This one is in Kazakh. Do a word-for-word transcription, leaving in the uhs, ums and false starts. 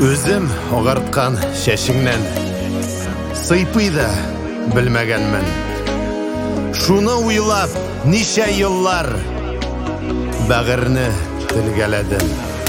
Өзім оғартқан шәшіңнен сыйпыйды білмәгәнмен. Шуны уйлап, ничә еллар бәгырне телгәләдем.